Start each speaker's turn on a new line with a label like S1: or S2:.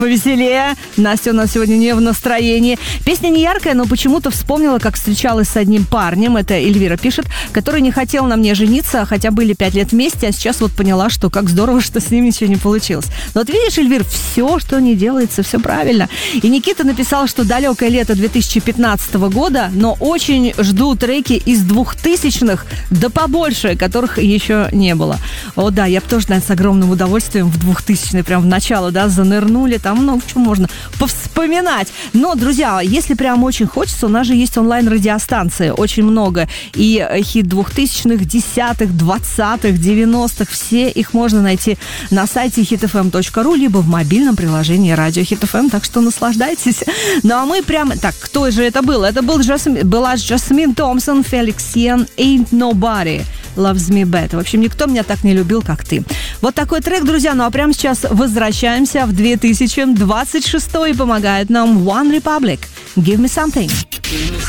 S1: Повеселее. Настя у нас сегодня не в настроении. Песня не яркая, но почему-то вспомнила, как встречалась с одним парнем, это Эльвира пишет, который не хотел на мне жениться, хотя были 5 лет вместе, а сейчас вот поняла, что как здорово, что с ним ничего не получилось. Но вот видишь, Эльвир, все, что не делается, все правильно. И Никита написал, что далекое лето 2015 года, но очень жду треки из 2000-х, да побольше, которых еще не было. О да, я бы тоже, наверное, с огромным удовольствием в 2000-е, прям в начало, да, занырнули, там много чего можно повспоминать. Но, друзья, если прям очень хочется, у нас же есть онлайн-радиостанции, очень много. И хит 2000-х, 10-х, 20-х, 90-х, все их можно найти на сайте hitfm.ru, либо в мобильном приложении радио Hit FM, так что наслаждайтесь. Ну, а мы прям... Так, кто же это был? Это была Жасмин Томпсон, Феликс Йен, Ain't Nobody Loves Me Better. В общем, никто меня так не любил, как ты. Вот такой трек, друзья. Ну, а прямо сейчас возвращаемся в 2026 и помогает нам One Republic. Give me something.